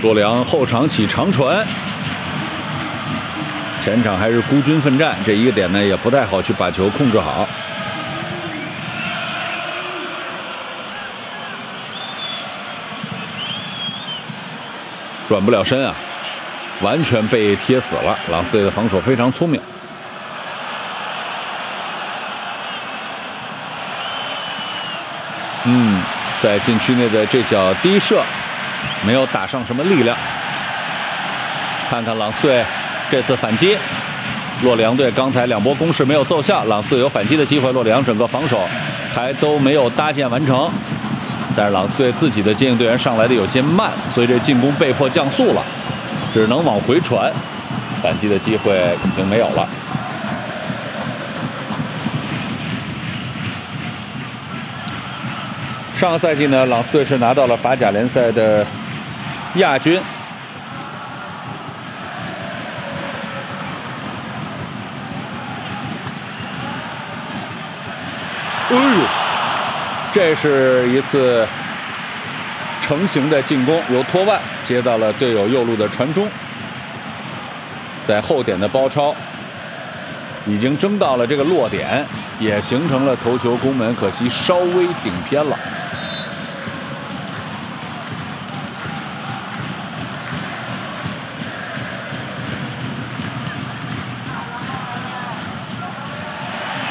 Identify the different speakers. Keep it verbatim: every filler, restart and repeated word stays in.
Speaker 1: 洛良后场起长传，前场还是孤军奋战，这一个点呢也不太好去把球控制好。转不了身啊，完全被贴死了。朗斯队的防守非常聪明。嗯，在禁区内的这脚低射没有打上什么力量。看看朗斯队这次反击，洛良队刚才两波攻势没有奏效，朗斯队有反击的机会，洛良整个防守还都没有搭建完成。但是朗斯队自己的接应队员上来的有些慢，所以这进攻被迫降速了，只能往回传，反击的机会已经没有了。上个赛季呢，朗斯队是拿到了法甲联赛的亚军。哎呦，这是一次成型的进攻，由托万接到了队友右路的传中，在后点的包抄已经争到了这个落点，也形成了头球攻门，可惜稍微顶偏了。